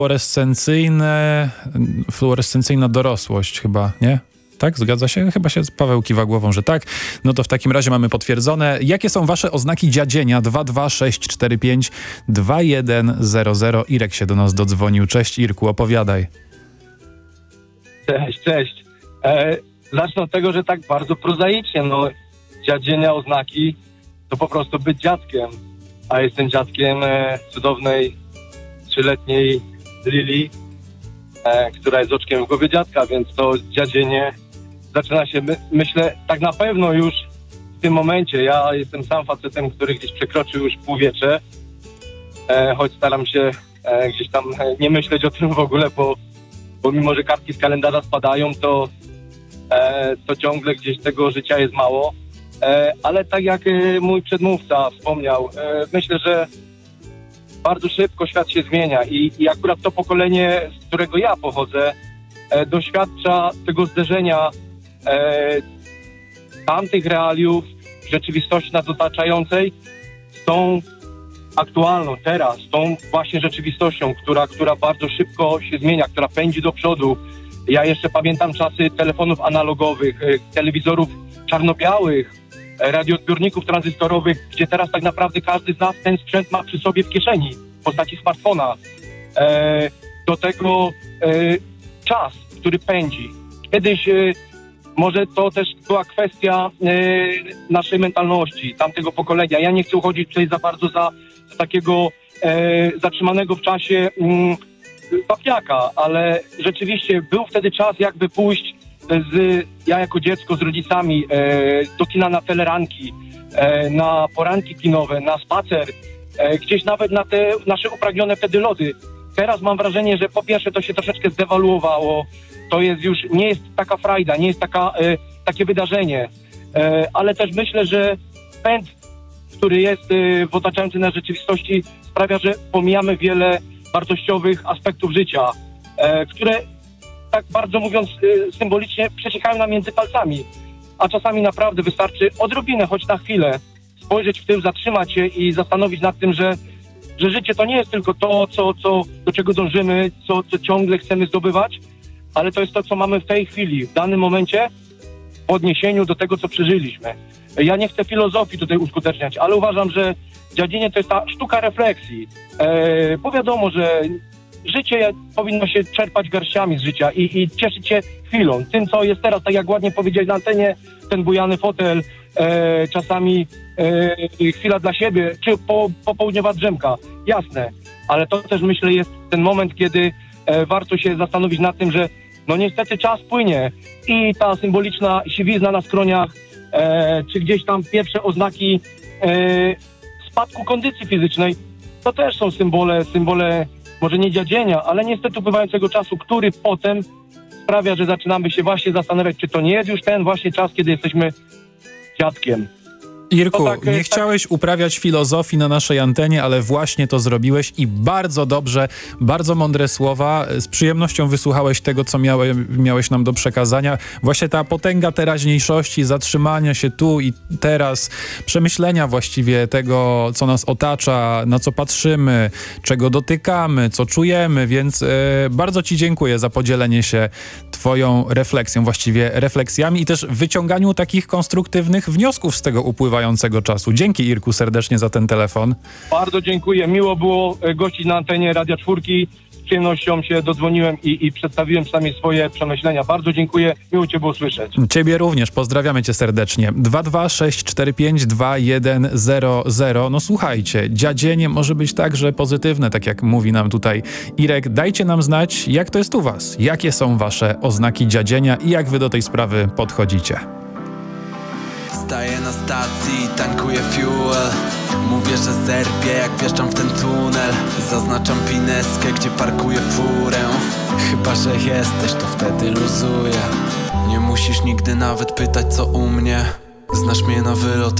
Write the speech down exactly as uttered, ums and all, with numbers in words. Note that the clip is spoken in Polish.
fluorescencyjne, fluorescencyjna dorosłość chyba, nie? Tak? Zgadza się? Chyba się Paweł kiwa głową, że tak. No to w takim razie mamy potwierdzone. Jakie są wasze oznaki dziadzienia? dwa dwa sześć cztery pięć dwa jeden zero zero. Irek się do nas dodzwonił. Cześć Irku, opowiadaj. Cześć, cześć. E, zacznę od tego, że tak bardzo prozaicznie, no dziadzienia, oznaki to po prostu być dziadkiem. A jestem dziadkiem e, cudownej, trzyletniej Lili, e, która jest oczkiem w głowie dziadka, więc to dziadzienie zaczyna się, my, myślę, tak na pewno już w tym momencie. Ja jestem sam facetem, który gdzieś przekroczył już półwiecze, e, choć staram się e, gdzieś tam e, nie myśleć o tym w ogóle, bo, bo mimo, że kartki z kalendarza spadają, to, e, to ciągle gdzieś tego życia jest mało. E, ale tak jak e, mój przedmówca wspomniał, e, myślę, że bardzo szybko świat się zmienia i, i akurat to pokolenie, z którego ja pochodzę, e, doświadcza tego zderzenia e, tamtych realiów rzeczywistości nas otaczającej z tą aktualną teraz, z tą właśnie rzeczywistością, która, która bardzo szybko się zmienia, która pędzi do przodu. Ja jeszcze pamiętam czasy telefonów analogowych, e, telewizorów czarno-białych, radioodbiorników tranzystorowych, gdzie teraz tak naprawdę każdy z nas ten sprzęt ma przy sobie w kieszeni w postaci smartfona. E, do tego e, czas, który pędzi. Kiedyś e, może to też była kwestia e, naszej mentalności, tamtego pokolenia. Ja nie chcę uchodzić tutaj za bardzo za, za takiego e, zatrzymanego w czasie mm, papiaka, ale rzeczywiście był wtedy czas jakby pójść z, ja jako dziecko z rodzicami e, do kina na teleranki, e, na poranki kinowe, na spacer, e, gdzieś nawet na te nasze upragnione wtedy lody. Teraz mam wrażenie, że po pierwsze to się troszeczkę zdewaluowało, to jest już, nie jest taka frajda, nie jest taka, e, takie wydarzenie, e, ale też myślę, że pęd, który jest e, w otaczającej nas rzeczywistości, sprawia, że pomijamy wiele wartościowych aspektów życia, e, które tak bardzo mówiąc y, symbolicznie, przeciekają nam między palcami. A czasami naprawdę wystarczy odrobinę, choć na chwilę, spojrzeć w tył, zatrzymać się i zastanowić nad tym, że, że życie to nie jest tylko to, co, co, do czego dążymy, co, co ciągle chcemy zdobywać, ale to jest to, co mamy w tej chwili, w danym momencie, w odniesieniu do tego, co przeżyliśmy. Ja nie chcę filozofii tutaj uskuteczniać, ale uważam, że dziadzienie to jest ta sztuka refleksji. E, bo wiadomo, że życie powinno się czerpać garściami z życia i, i cieszyć się chwilą. Tym, co jest teraz, tak jak ładnie powiedziałeś na antenie, ten bujany fotel, e, czasami e, chwila dla siebie, czy po, popołudniowa drzemka. Jasne, ale to też myślę jest ten moment, kiedy e, warto się zastanowić nad tym, że no niestety czas płynie i ta symboliczna siwizna na skroniach, e, czy gdzieś tam pierwsze oznaki e, spadku kondycji fizycznej, to też są symbole, symbole może nie dziadzienia, ale niestety upływającego czasu, który potem sprawia, że zaczynamy się właśnie zastanawiać, czy to nie jest już ten właśnie czas, kiedy jesteśmy dziadkiem. Irku, tak, nie tak... chciałeś uprawiać filozofii na naszej antenie, ale właśnie to zrobiłeś i bardzo dobrze, bardzo mądre słowa. Z przyjemnością wysłuchałeś tego, co miałe, miałeś nam do przekazania. Właśnie ta potęga teraźniejszości, zatrzymania się tu i teraz, przemyślenia właściwie tego, co nas otacza, na co patrzymy, czego dotykamy, co czujemy, więc e, bardzo ci dziękuję za podzielenie się twoją refleksją, właściwie refleksjami i też wyciąganiu takich konstruktywnych wniosków z tego upływającego czasu. Dzięki Irku serdecznie za ten telefon. Bardzo dziękuję. Miło było gościć na antenie Radia Czwórki. Z przyjemnością się dodzwoniłem i, i przedstawiłem przynajmniej swoje przemyślenia. Bardzo dziękuję. Miło cię było słyszeć. Ciebie również. Pozdrawiamy cię serdecznie. dwa dwa sześć cztery pięć dwa jeden zero zero. No słuchajcie, dziadzienie może być także pozytywne, tak jak mówi nam tutaj Irek. Dajcie nam znać, jak to jest u was. Jakie są wasze oznaki dziadzienia i jak wy do tej sprawy podchodzicie. Staję na stacji, tankuję fuel. Mówię, że zerpię, jak wjeżdżam w ten tunel. Zaznaczam pineskę, gdzie parkuję furę. Chyba, że jesteś, to wtedy luzuję. Nie musisz nigdy nawet pytać, co u mnie. Znasz mnie na wylot